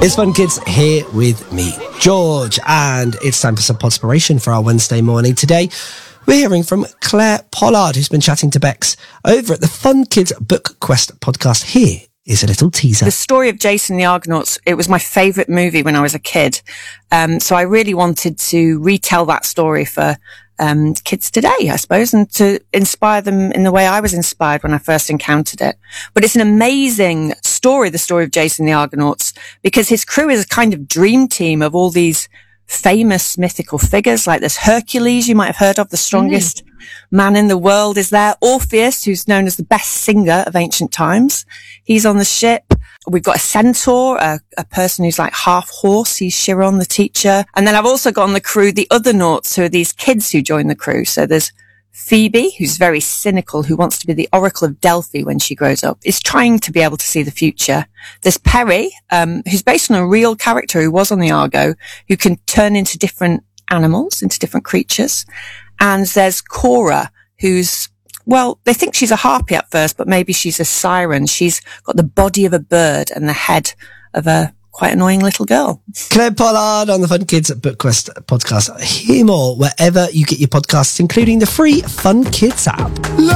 It's Fun Kids here with me, George, and it's time for some podspiration for our Wednesday morning. Today, we're hearing from Claire Pollard, who's been chatting to Bex over at the Fun Kids Book Quest podcast. Here is a little teaser. The story of Jason the Argonauts, it was my favourite movie when I was a kid. So I really wanted to retell that story for kids today, I suppose, and to inspire them in the way I was inspired when I first encountered it. But it's an amazing story, the story of Jason the Argonauts, because his crew is a kind of dream team of all these famous mythical figures. Like there's Hercules, you might have heard of, the strongest man in the world is there. Orpheus, who's known as the best singer of ancient times. He's on the ship. We've got a centaur, a person who's like half horse. He's Chiron, the teacher. And then I've also got on the crew the other nauts, who are these kids who join the crew. So there's Phoebe, who's very cynical, who wants to be the Oracle of Delphi when she grows up, is trying to be able to see the future. There's Perry, who's based on a real character who was on the Argo, who can turn into different animals, into different creatures. And there's Cora, who's, well, they think she's a harpy at first, but maybe she's a siren. She's got the body of a bird and the head of a quite annoying little girl. Claire Pollard on the Fun Kids Book Quest podcast. Hear more wherever you get your podcasts, including the free Fun Kids app.